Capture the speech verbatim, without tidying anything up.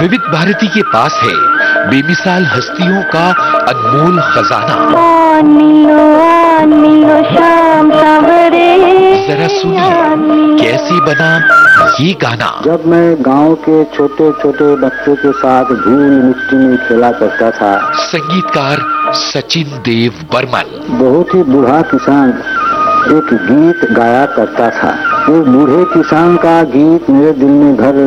विविध भारती के पास है बेमिसाल हस्तियों का अनमोल खजाना। नीलो नीलो शाम सावरे, जरा सुनिए कैसे बना ये गाना। जब मैं गांव के छोटे छोटे बच्चों के साथ धूल मिट्टी में खेला करता था। संगीतकार सचिन देव बर्मन। बहुत ही बूढ़ा किसान एक गीत गाया करता था। वो बूढ़े किसान का गीत मेरे दिल में घर